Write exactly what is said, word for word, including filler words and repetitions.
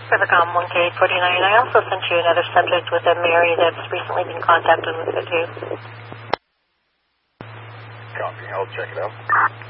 Rivercom one K eight forty-nine. I also sent you another subject with a Mary that's recently been contacted with it too. Copy. I'll check it out.